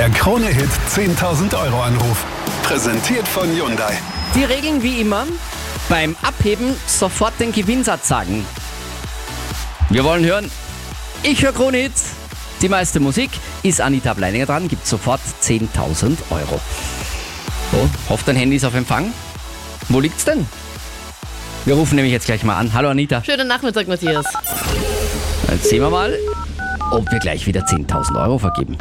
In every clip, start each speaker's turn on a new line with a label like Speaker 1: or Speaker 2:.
Speaker 1: Der Krone-Hit 10.000 € Anruf. Präsentiert von Hyundai.
Speaker 2: Die Regeln wie immer. Beim Abheben sofort den Gewinnsatz sagen. Wir wollen hören, ich höre Krone-Hits. Die meiste Musik ist Anita Bleininger dran, gibt sofort 10.000 €. So, hofft dein Handy ist auf Empfang. Wo liegt's denn? Wir rufen nämlich jetzt gleich mal an. Hallo Anita.
Speaker 3: Schönen Nachmittag, Matthias.
Speaker 2: Jetzt sehen wir mal, ob wir gleich wieder 10.000 € vergeben.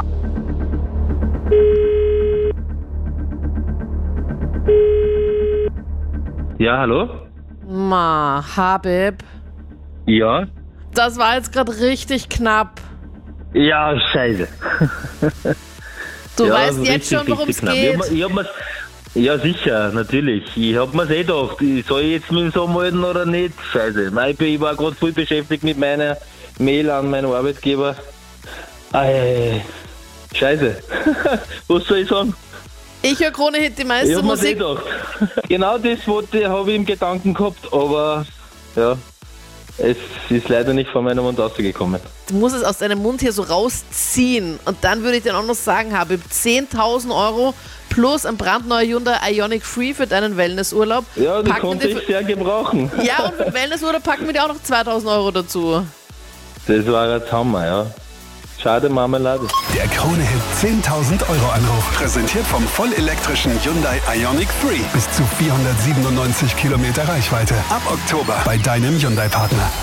Speaker 4: Ja, hallo?
Speaker 3: Habib.
Speaker 4: Ja?
Speaker 3: Das war jetzt gerade richtig knapp.
Speaker 4: Ja, scheiße.
Speaker 3: Du
Speaker 4: Ja,
Speaker 3: weißt jetzt
Speaker 4: richtig,
Speaker 3: schon, worum es
Speaker 4: richtig knapp.
Speaker 3: geht.
Speaker 4: Ich hab mir's, ja, sicher, natürlich. Ich hab mir's gedacht, soll ich jetzt mit so melden oder nicht? Scheiße. Nein, ich war gerade voll beschäftigt mit meiner Mail an meinen Arbeitgeber. Scheiße. Was soll ich sagen?
Speaker 3: Ich höre Krone-Hit, die
Speaker 4: Ich
Speaker 3: meiste
Speaker 4: hab mir's
Speaker 3: Musik.
Speaker 4: gedacht. Genau das habe ich im Gedanken gehabt, aber ja, es ist leider nicht von meinem Mund rausgekommen.
Speaker 3: Du musst es aus deinem Mund hier so rausziehen. Und dann würde ich dir auch noch sagen, Habib, 10.000 € plus ein brandneuer Hyundai Ioniq 3 für deinen Wellnessurlaub.
Speaker 4: Ja, die
Speaker 3: Packen
Speaker 4: konnte
Speaker 3: wir
Speaker 4: ich sehr gebrauchen.
Speaker 3: Ja, und für den Wellnessurlaub packen wir dir auch noch 2.000 € dazu.
Speaker 4: Das war jetzt Hammer, ja. Schade Marmelade.
Speaker 1: Der Krone-Hit 10.000 € Anruf. Präsentiert vom vollelektrischen Hyundai Ioniq 3. Bis zu 497 Kilometer Reichweite. Ab Oktober bei deinem Hyundai-Partner.